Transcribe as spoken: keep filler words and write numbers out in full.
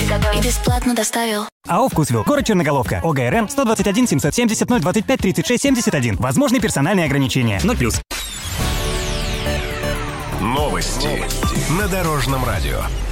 и бесплатно доставил. АО «Вкусвилл», город Черноголовка, ОГРН сто двадцать один семьсот семьдесят ноль двадцать пять тридцать шесть семьдесят один. Возможны персональные ограничения. ноль плюс. Новости на Дорожном радио.